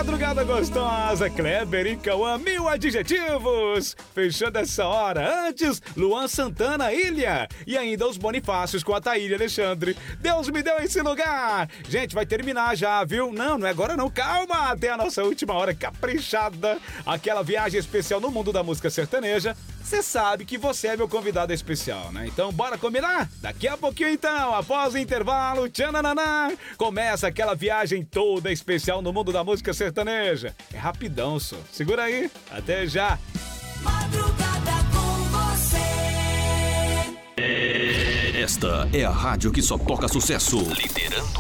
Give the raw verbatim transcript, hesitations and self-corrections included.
madrugada gostosa, Kleber e Cauã, mil adjetivos. Fechando essa hora, antes, Luan Santana, Ilha. E ainda os Bonifácios com a Thaília Alexandre. Deus me deu esse lugar. Gente, vai terminar já, viu? Não, não é agora não, calma. Até a nossa última hora caprichada. Aquela viagem especial no mundo da música sertaneja. Você sabe que você é meu convidado especial, né? Então bora combinar? Daqui a pouquinho então, após o intervalo, tchananã, começa aquela viagem toda especial no mundo da música sertaneja. É rapidão, só. Segura aí. Até já. Madrugada com você. Esta é a rádio que só toca sucesso.